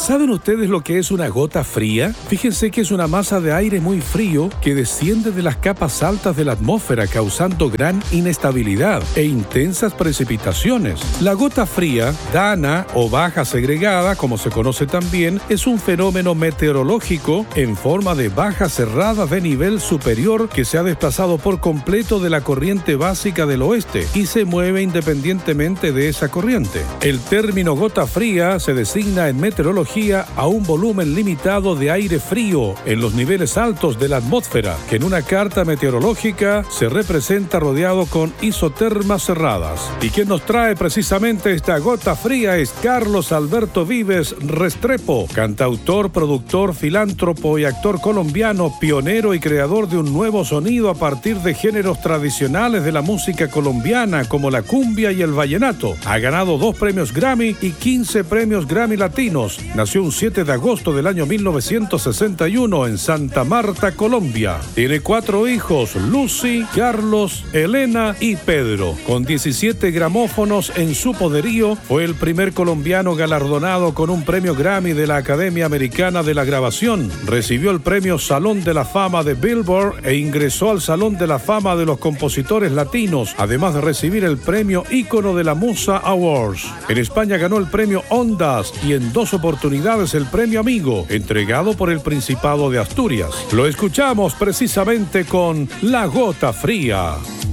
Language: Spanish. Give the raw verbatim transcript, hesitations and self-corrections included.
¿Saben ustedes lo que es una gota fría? Fíjense que es una masa de aire muy frío que desciende de las capas altas de la atmósfera, causando gran inestabilidad e intensas precipitaciones. La gota fría, dana o baja segregada, como se conoce también, es un fenómeno meteorológico en forma de baja cerrada de nivel superior que se ha desplazado por completo de la corriente básica del oeste y se mueve independientemente de esa corriente. El término gota fría se designa en meteorología a un volumen limitado de aire frío en los niveles altos de la atmósfera, que en una carta meteorológica se representa rodeado con isotermas cerradas. Y quien nos trae precisamente esta gota fría es Carlos Alberto Vives Restrepo, cantautor, productor, filántropo y actor colombiano, pionero y creador de un nuevo sonido a partir de géneros tradicionales de la música colombiana como la cumbia y el vallenato. Ha ganado dos premios Grammy y quince premios Grammy latinos. Nació un siete de agosto del año mil novecientos sesenta y uno en Santa Marta, Colombia. Tiene cuatro hijos, Lucy, Carlos, Elena y Pedro. Con diecisiete gramófonos en su poderío, fue el primer colombiano galardonado con un premio Grammy de la Academia Americana de la Grabación. Recibió el premio Salón de la Fama de Billboard e ingresó al Salón de la Fama de los Compositores Latinos, además de recibir el premio Ícono de la Musa Awards. En España ganó el premio Ondas y en dos oportunidades el premio Amigo, entregado por el Principado de Asturias. Lo escuchamos precisamente con La Gota Fría.